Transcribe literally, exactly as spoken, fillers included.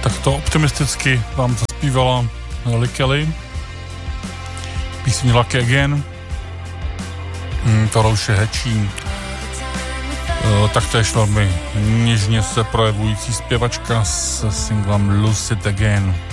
To optimisticky vám zaspívala Lily Kelly, písní Lucky Again, hmm, to rouše hečí, e, taktéž velmi něžně se projevující zpěvačka se singlem Lucid Again.